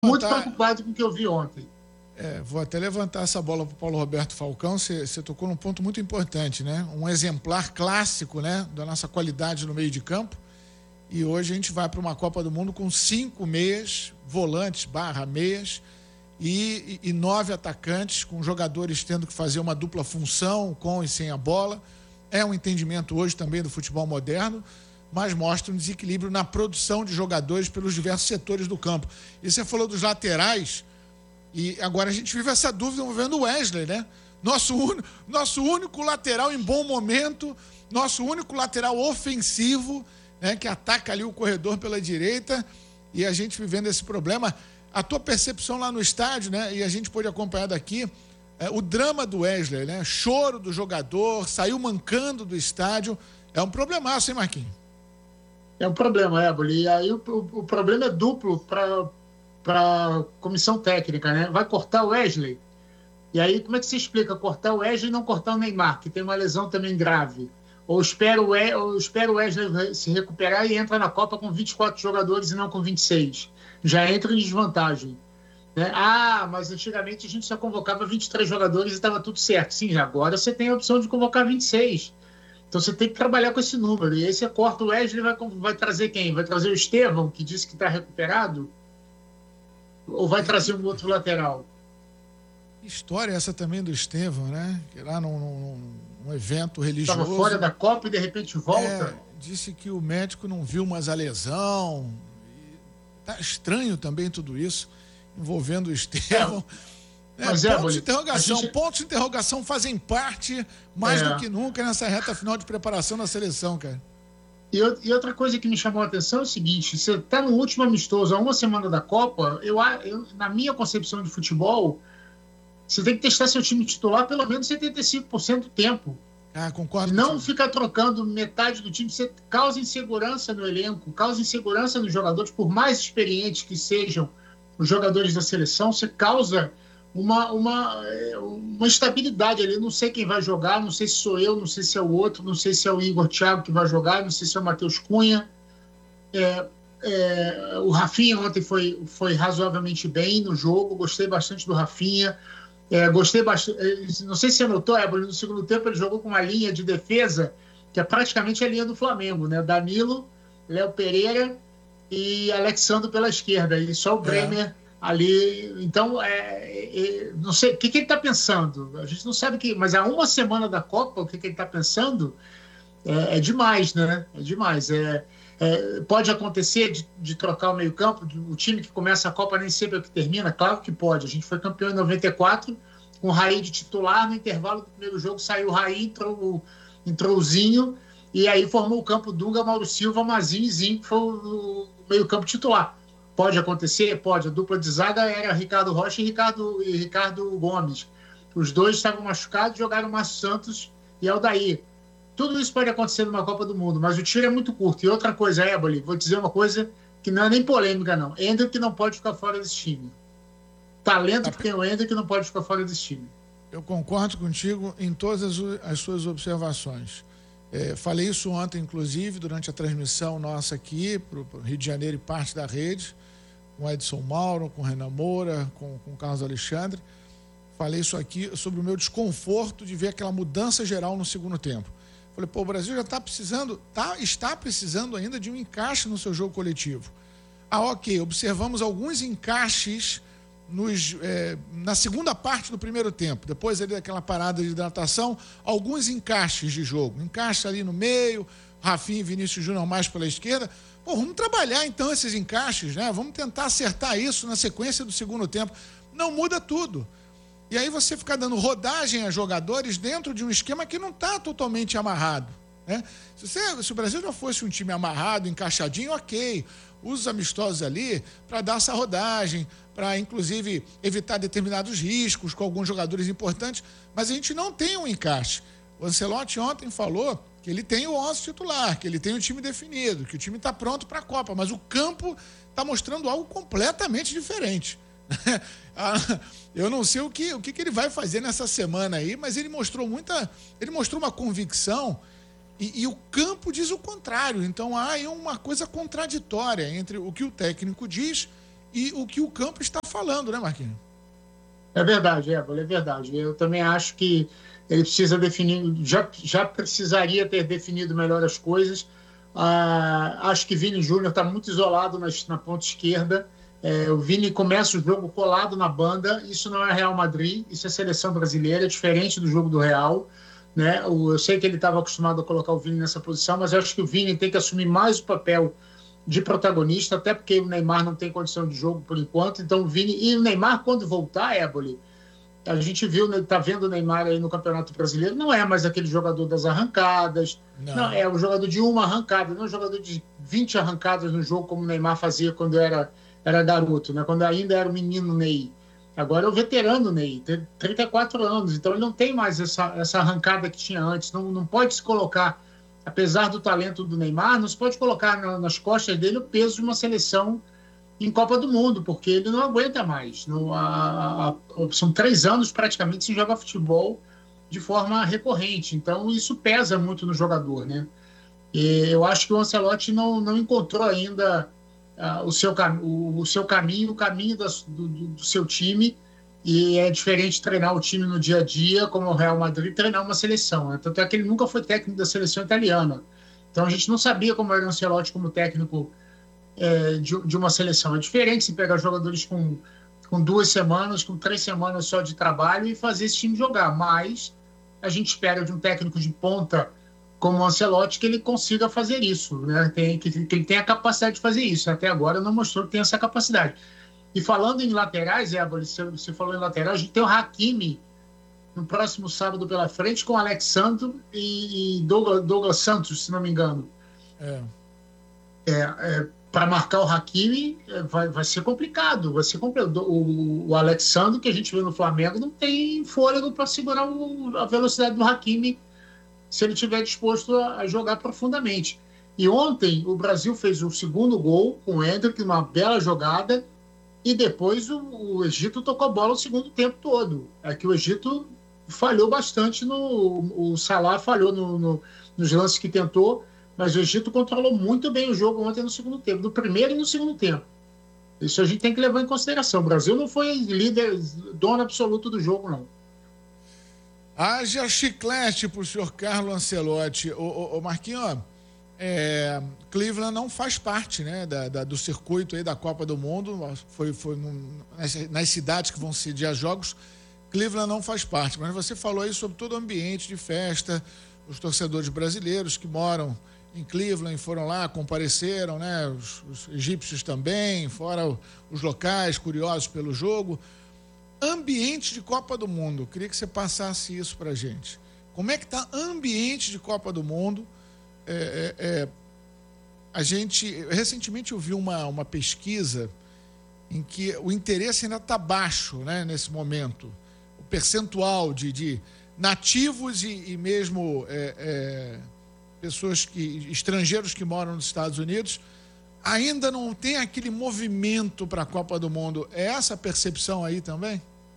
muito preocupado com o que eu vi ontem. Vou até levantar essa bola para o Paulo Roberto Falcão. Você tocou num ponto muito importante, né? Um exemplar clássico, né, da nossa qualidade no meio de campo. E hoje a gente vai para uma Copa do Mundo com 5 meias, volantes / meias, e 9 atacantes, com jogadores tendo que fazer uma dupla função, com e sem a bola. É um entendimento hoje também do futebol moderno, mas mostra um desequilíbrio na produção de jogadores pelos diversos setores do campo. E você falou dos laterais, e agora a gente vive essa dúvida envolvendo o Wesley, né? Nosso único lateral em bom momento, nosso único lateral ofensivo, né, que ataca ali o corredor pela direita, e a gente vivendo esse problema. A tua percepção lá no estádio, né, e a gente pôde acompanhar daqui, o drama do Wesley, né? Choro do jogador, saiu mancando do estádio. É um problemaço, hein, Marquinhos? É um problema, Éboli. E aí o problema é duplo para a comissão técnica, né? Vai cortar o Wesley. E aí, como é que se explica cortar o Wesley e não cortar o Neymar, que tem uma lesão também grave? Ou espera o Wesley se recuperar e entra na Copa com 24 jogadores e não com 26. Já entra em desvantagem. Né? Mas antigamente a gente só convocava 23 jogadores e estava tudo certo. Sim, agora você tem a opção de convocar 26. Então você tem que trabalhar com esse número. E aí você corta o Wesley, vai trazer quem? Vai trazer o Estevão, que disse que está recuperado? Ou vai trazer um outro lateral? História essa também do Estevão, né? Que lá num evento religioso... Estava fora da Copa e de repente volta? Disse que o médico não viu mais a lesão. Tá estranho também tudo isso, envolvendo o Estevão. Pontos de interrogação fazem parte, mais do que nunca, nessa reta final de preparação da seleção, cara. E outra coisa que me chamou a atenção é o seguinte: você está no último amistoso, a uma semana da Copa, na minha concepção de futebol, você tem que testar seu time titular pelo menos 75% do tempo. Concordo. Não ficar trocando metade do time. Você causa insegurança no elenco, causa insegurança nos jogadores, por mais experientes que sejam os jogadores da seleção, você causa uma instabilidade ali. Não sei quem vai jogar, não sei se sou eu, não sei se é o outro, não sei se é o Igor Thiago que vai jogar, não sei se é o Matheus Cunha. O Rafinha ontem foi razoavelmente bem no jogo, gostei bastante do Rafinha. Gostei bastante. Não sei se você notou, no segundo tempo ele jogou com uma linha de defesa que é praticamente a linha do Flamengo, né? Danilo, Léo Pereira e Alexandre pela esquerda, e só o Bremer ali. Então, não sei o que ele está pensando. A gente não sabe mas há uma semana da Copa, o que ele está pensando é demais, né? É demais. Pode acontecer de trocar o meio-campo, o time que começa a Copa nem sempre é o que termina? Claro que pode. A gente foi campeão em 94, com o Raí de titular. No intervalo do primeiro jogo saiu o Raí, entrou o Zinho, e aí formou o campo Dunga, Mauro Silva, Mazinho e Zinho, que foi o meio-campo titular. Pode acontecer? Pode. A dupla de zaga era Ricardo Rocha e Ricardo Gomes. Os dois estavam machucados, jogaram o Márcio Santos e Aldair. Tudo isso pode acontecer numa Copa do Mundo, mas o tiro é muito curto. E outra coisa, Éboli, vou dizer uma coisa que não é nem polêmica, não. Endrick não pode ficar fora desse time. Talento que tem o Endrick não pode ficar fora desse time. Eu concordo contigo em todas as suas observações. Falei isso ontem, inclusive, durante a transmissão nossa aqui, para o Rio de Janeiro e parte da rede, com Edson Mauro, com Renan Moura, com Carlos Alexandre. Falei isso aqui sobre o meu desconforto de ver aquela mudança geral no segundo tempo. Falei, o Brasil já está precisando ainda de um encaixe no seu jogo coletivo. Ok, observamos alguns encaixes na segunda parte do primeiro tempo, depois ali daquela parada de hidratação, alguns encaixes de jogo. Encaixe ali no meio, Rafinha e Vinícius Júnior mais pela esquerda. Vamos trabalhar então esses encaixes, né? Vamos tentar acertar isso na sequência do segundo tempo. Não muda tudo. E aí você fica dando rodagem a jogadores dentro de um esquema que não está totalmente amarrado, né? Se o Brasil não fosse um time amarrado, encaixadinho, ok. Usa os amistosos ali para dar essa rodagem, para inclusive evitar determinados riscos com alguns jogadores importantes, mas a gente não tem um encaixe. O Ancelotti ontem falou que ele tem o 11 titular, que ele tem o time definido, que o time está pronto para a Copa, mas o campo está mostrando algo completamente diferente. Eu não sei o que ele vai fazer nessa semana aí, mas ele mostrou uma convicção e o campo diz o contrário. Então há aí uma coisa contraditória entre o que o técnico diz e o que o campo está falando, né, Marquinhos? É verdade, é verdade. Eu também acho que ele precisa definir, já precisaria ter definido melhor as coisas. Acho que Vini Júnior está muito isolado na ponta esquerda. O Vini começa o jogo colado na banda. Isso não é Real Madrid, isso é seleção brasileira, é diferente do jogo do Real. Né? Eu sei que ele estava acostumado a colocar o Vini nessa posição, mas eu acho que o Vini tem que assumir mais o papel de protagonista, até porque o Neymar não tem condição de jogo por enquanto. Então o Vini e o Neymar, quando voltar, Éboli, a gente está vendo o Neymar aí no Campeonato Brasileiro, não é mais aquele jogador das arrancadas, não é o jogador de uma arrancada, não é o jogador de 20 arrancadas no jogo, como o Neymar fazia quando era garoto, né? Quando ainda era o menino Ney. Agora é o veterano Ney, tem 34 anos, então ele não tem mais essa arrancada que tinha antes, não pode se colocar, apesar do talento do Neymar, não se pode colocar nas costas dele o peso de uma seleção em Copa do Mundo, porque ele não aguenta mais. São 3 anos praticamente sem jogar futebol de forma recorrente. Então, isso pesa muito no jogador, né? E eu acho que o Ancelotti não encontrou ainda o seu caminho, o caminho do seu time, e é diferente treinar o time no dia a dia, como o Real Madrid, treinar uma seleção. Né? Tanto é que ele nunca foi técnico da seleção italiana. Então, a gente não sabia como era o Ancelotti como técnico de uma seleção. É diferente se pegar jogadores com 2 semanas, com 3 semanas só de trabalho e fazer esse time jogar. Mas a gente espera de um técnico de ponta como o Ancelotti que ele consiga fazer isso, né? Que ele tenha a capacidade de fazer isso. Até agora não mostrou que tem essa capacidade. E falando em laterais, você falou em lateral, a gente tem o Hakimi no próximo sábado pela frente com o Alex Santos e Douglas Santos, se não me engano. Para marcar o Hakimi vai ser complicado. O Alexandre, que a gente viu no Flamengo, não tem fôlego para segurar a velocidade do Hakimi se ele estiver disposto a jogar profundamente. E ontem o Brasil fez o segundo gol com o Endrick, uma bela jogada, e depois o Egito tocou a bola o segundo tempo todo. É que o Egito falhou bastante, o Salah falhou nos lances que tentou, mas o Egito controlou muito bem o jogo ontem no segundo tempo, no primeiro e no segundo tempo. Isso a gente tem que levar em consideração. O Brasil não foi líder, dono absoluto do jogo, não. Haja chiclete para o senhor Carlo Ancelotti. Marquinhos, Cleveland não faz parte, né, do circuito aí da Copa do Mundo. Foi nas cidades que vão sediar jogos, Cleveland não faz parte. Mas você falou aí sobre todo o ambiente de festa, os torcedores brasileiros que moram em Cleveland foram lá, compareceram, né? Os egípcios também, fora os locais curiosos pelo jogo. Ambiente de Copa do Mundo, queria que você passasse isso pra gente. Como é que está ambiente de Copa do Mundo? Recentemente eu vi uma pesquisa em que o interesse ainda está baixo, né, nesse momento. O percentual de nativos e mesmo estrangeiros que moram nos Estados Unidos ainda não tem aquele movimento para a Copa do Mundo. É essa a percepção aí também?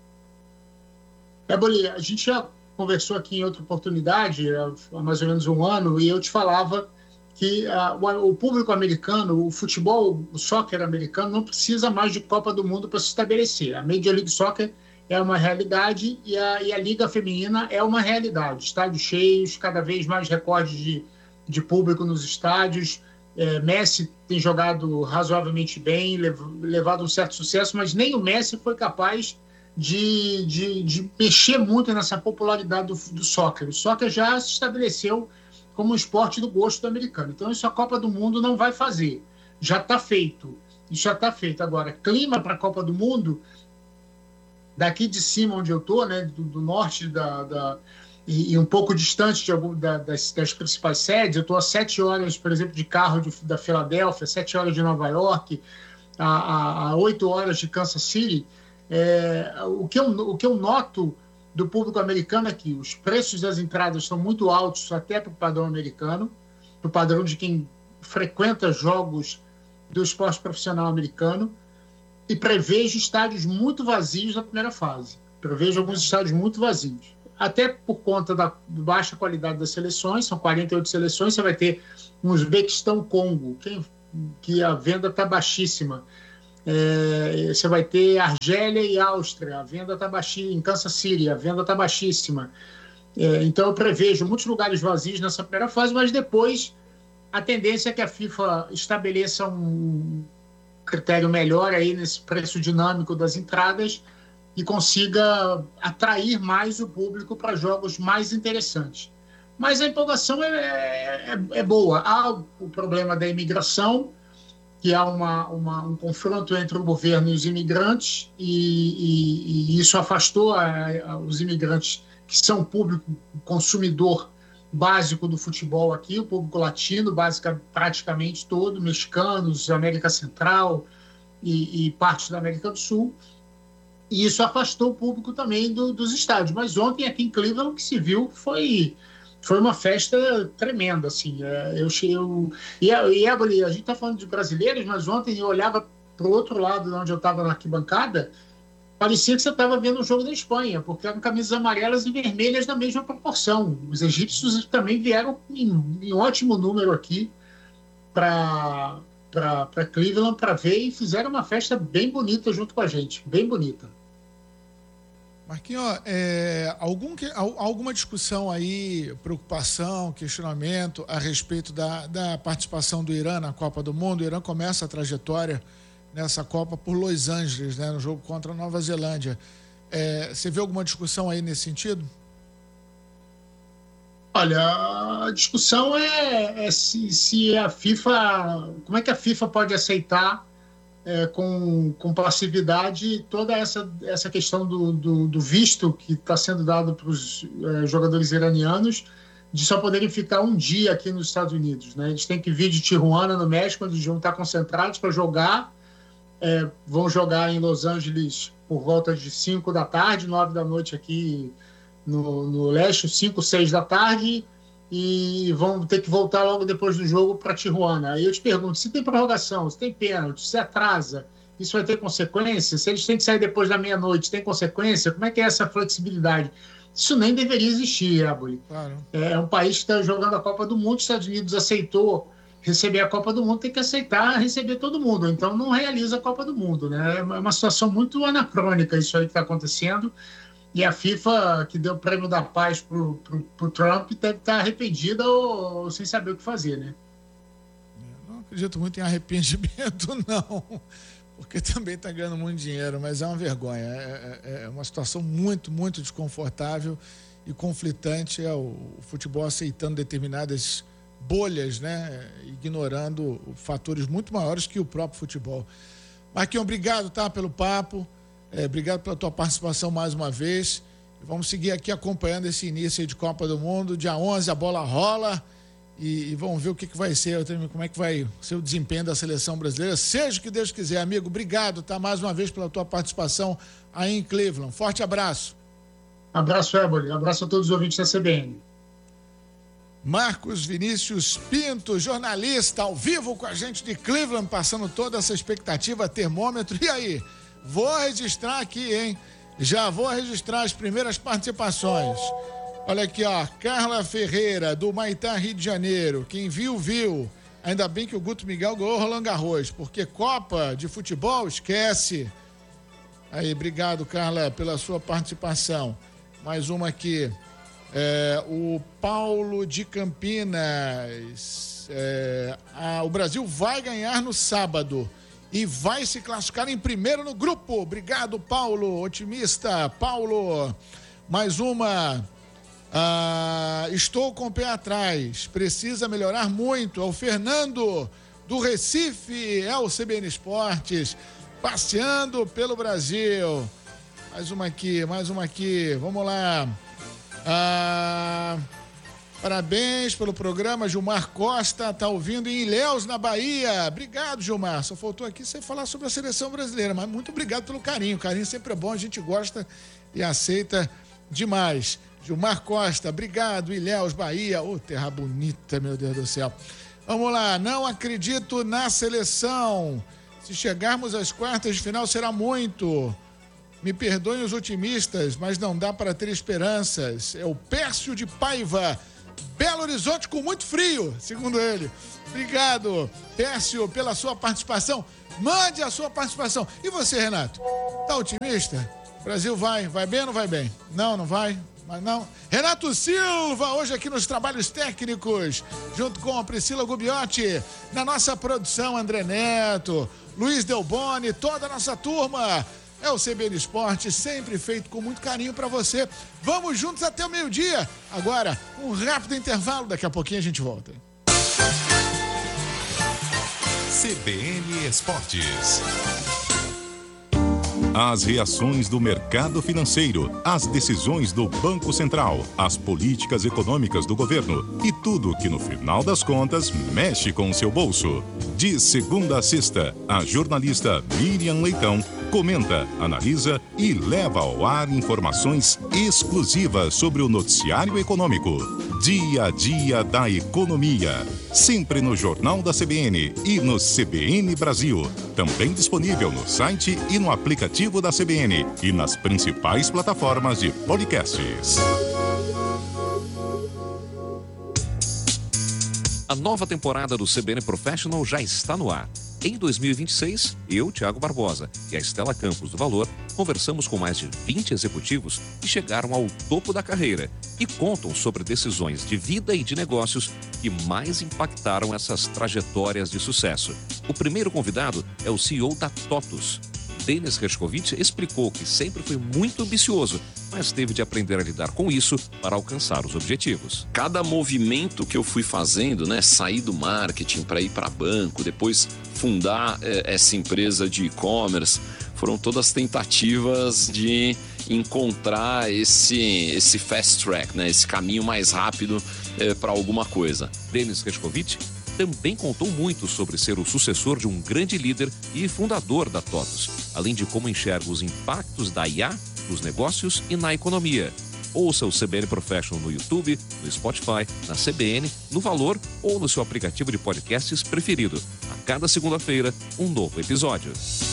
Boli, a gente já conversou aqui em outra oportunidade, há mais ou menos um ano, e eu te falava que o público americano, o futebol, o soccer americano, não precisa mais de Copa do Mundo para se estabelecer. A Major League Soccer é uma realidade e a Liga Feminina é uma realidade. Estádios cheios, cada vez mais recordes de público nos estádios. Messi tem jogado razoavelmente bem, levado um certo sucesso, mas nem o Messi foi capaz de mexer muito nessa popularidade do soccer. O soccer já se estabeleceu como um esporte do gosto do americano. Então, isso a Copa do Mundo não vai fazer. Já está feito. Isso já está feito. Agora, clima para a Copa do Mundo, daqui de cima onde eu estou, né, do norte e um pouco distante das principais sedes, eu estou a 7 horas, por exemplo, de carro da Filadélfia, 7 horas de Nova York, a 8 horas de Kansas City. O que eu noto do público americano é que os preços das entradas são muito altos, até para o padrão americano, para o padrão de quem frequenta jogos do esporte profissional americano, e prevejo estádios muito vazios na primeira fase. Prevejo alguns estádios muito vazios. Até por conta da baixa qualidade das seleções, são 48 seleções, você vai ter um Uzbequistão-Congo, que a venda está baixíssima. Você vai ter Argélia e Áustria, a venda está baixíssima, em Kansas City, a venda está baixíssima. Então eu prevejo muitos lugares vazios nessa primeira fase, mas depois a tendência é que a FIFA estabeleça um critério melhor aí nesse preço dinâmico das entradas e consiga atrair mais o público para jogos mais interessantes. Mas a empolgação é boa. Há o problema da imigração, que há um confronto entre o governo e os imigrantes, e isso afastou os imigrantes que são público consumidor básico do futebol aqui, o público latino, praticamente todo, mexicanos, América Central e partes da América do Sul, e isso afastou o público também dos estádios. Mas ontem, aqui em Cleveland, o que se viu foi uma festa tremenda, assim. A gente está falando de brasileiros, mas ontem eu olhava para o outro lado, onde eu estava na arquibancada, parecia que você estava vendo um jogo da Espanha, porque eram camisas amarelas e vermelhas na mesma proporção. Os egípcios também vieram em ótimo número aqui para Cleveland para ver e fizeram uma festa bem bonita junto com a gente, bem bonita. Marquinhos, alguma discussão aí, preocupação, questionamento a respeito da participação do Irã na Copa do Mundo? O Irã começa a trajetória nessa Copa por Los Angeles, né, no jogo contra a Nova Zelândia. Você vê alguma discussão aí nesse sentido? Olha, a discussão é se a FIFA... Como é que a FIFA pode aceitar com passividade toda essa questão do visto que está sendo dado para os jogadores iranianos, de só poderem ficar um dia aqui nos Estados Unidos, né? Eles têm que vir de Tijuana, no México, onde eles vão estar concentrados para jogar. Vão jogar em Los Angeles por volta de 5 da tarde, 9 da noite aqui no leste, 5, 6 da tarde, e vão ter que voltar logo depois do jogo para Tijuana. Aí eu te pergunto, se tem prorrogação, se tem pênalti, se atrasa, isso vai ter consequência? Se eles têm que sair depois da meia-noite, tem consequência? Como é que é essa flexibilidade? Isso nem deveria existir, Éboli. Claro. É um país que está jogando a Copa do Mundo, os Estados Unidos aceitou receber a Copa do Mundo, tem que aceitar receber todo mundo. Então não realiza a Copa do Mundo, né? É uma situação muito anacrônica isso aí que está acontecendo. E a FIFA, que deu o prêmio da paz para o Trump, deve estar arrependida ou sem saber o que fazer, né? Não acredito muito em arrependimento, não, porque também está ganhando muito dinheiro, mas é uma vergonha. É uma situação muito, muito desconfortável e conflitante. O futebol aceitando determinadas bolhas, né? Ignorando fatores muito maiores que o próprio futebol. Marquinhos, obrigado, tá, pelo papo. Obrigado pela tua participação mais uma vez. Vamos seguir aqui acompanhando esse início aí de Copa do Mundo. Dia 11 a bola rola e vamos ver o que vai ser, como é que vai ser o desempenho da seleção brasileira, seja o que Deus quiser. Amigo, obrigado, tá, mais uma vez pela tua participação aí em Cleveland. Forte abraço. Abraço, Éboli. Abraço a todos os ouvintes da CBN. Marcos Vinícius Pinto, jornalista, ao vivo com a gente de Cleveland, passando toda essa expectativa, termômetro. E aí? Vou registrar aqui, hein? Já vou registrar as primeiras participações. Olha aqui, ó, Carla Ferreira, do Maitá, Rio de Janeiro. Quem viu, viu. Ainda bem que o Guto Miguel ganhou o Roland Garros, porque Copa de futebol, esquece. Aí, obrigado, Carla, pela sua participação. Mais uma aqui. O Paulo de Campinas. O Brasil vai ganhar no sábado e vai se classificar em primeiro no grupo. Obrigado, Paulo, otimista. Paulo, mais uma. Estou com o pé atrás, precisa melhorar muito. É o Fernando do Recife, é o CBN Esportes, passeando pelo Brasil. Mais uma aqui, vamos lá. Parabéns pelo programa, Gilmar Costa, tá ouvindo em Ilhéus, na Bahia. Obrigado, Gilmar. Só faltou aqui você falar sobre a seleção brasileira, mas muito obrigado pelo carinho. O carinho sempre é bom, a gente gosta e aceita demais. Gilmar Costa, obrigado, Ilhéus, Bahia. Terra bonita, meu Deus do céu. Vamos lá, não acredito na seleção. Se chegarmos às quartas de final será muito. Me perdoem os otimistas, mas não dá para ter esperanças. É o Pércio de Paiva, Belo Horizonte com muito frio, segundo ele. Obrigado, Pércio, pela sua participação. Mande a sua participação. E você, Renato? Tá otimista? O Brasil vai bem ou não vai bem? Não vai? Mas não. Renato Silva, hoje aqui nos trabalhos técnicos, junto com a Priscila Gubiotti, na nossa produção, André Neto, Luiz Delboni, toda a nossa turma. É o CBN Esporte, sempre feito com muito carinho para você. Vamos juntos até o meio-dia. Agora, um rápido intervalo, daqui a pouquinho a gente volta. CBN Esportes. As reações do mercado financeiro, as decisões do Banco Central, as políticas econômicas do governo e tudo que, no final das contas, mexe com o seu bolso. De segunda a sexta, a jornalista Miriam Leitão comenta, analisa e leva ao ar informações exclusivas sobre o noticiário econômico. Dia a dia da economia. Sempre no Jornal da CBN e no CBN Brasil. Também disponível no site e no aplicativo da CBN e nas principais plataformas de podcasts. A nova temporada do CBN Professional já está no ar. Em 2026, eu, Thiago Barbosa, e a Estela Campos do Valor conversamos com mais de 20 executivos que chegaram ao topo da carreira e contam sobre decisões de vida e de negócios que mais impactaram essas trajetórias de sucesso. O primeiro convidado é o CEO da TOTUS. Denis Hershkovich explicou que sempre foi muito ambicioso, mas teve de aprender a lidar com isso para alcançar os objetivos. Cada movimento que eu fui fazendo, sair do marketing para ir para banco, depois fundar essa empresa de e-commerce, foram todas tentativas de encontrar esse fast track, esse caminho mais rápido para alguma coisa. Denis Hershkovich também contou muito sobre ser o sucessor de um grande líder e fundador da TOTUS, além de como enxerga os impactos da IA nos negócios e na economia. Ouça o CBN Professional no YouTube, no Spotify, na CBN, no Valor ou no seu aplicativo de podcasts preferido. A cada segunda-feira, um novo episódio.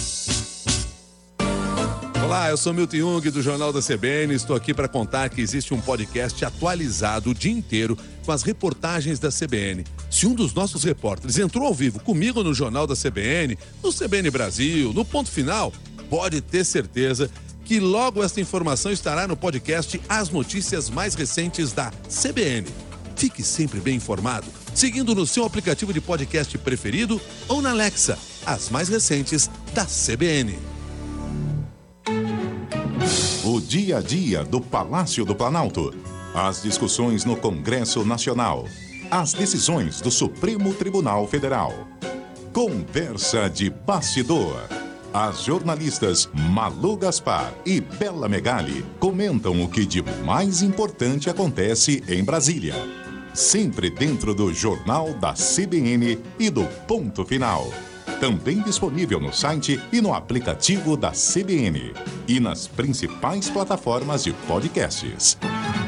Olá, eu sou Milton Jung do Jornal da CBN. Estou aqui para contar que existe um podcast atualizado o dia inteiro com as reportagens da CBN. Se um dos nossos repórteres entrou ao vivo comigo no Jornal da CBN, no CBN Brasil, no Ponto Final, pode ter certeza que logo esta informação estará no podcast As Notícias Mais Recentes da CBN. Fique sempre bem informado, seguindo no seu aplicativo de podcast preferido ou na Alexa, as mais recentes da CBN. O dia a dia do Palácio do Planalto. As discussões no Congresso Nacional. As decisões do Supremo Tribunal Federal. Conversa de bastidor. As jornalistas Malu Gaspar e Bela Megali comentam o que de mais importante acontece em Brasília. Sempre dentro do Jornal da CBN e do Ponto Final. Também disponível no site e no aplicativo da CBN. E nas principais plataformas de podcasts.